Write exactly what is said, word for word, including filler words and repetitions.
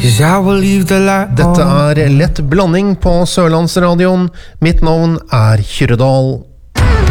'Cause I will leave the light Dette on. er Lett blanding på Sørlandsradioen. Mitt navn er Kyrredal.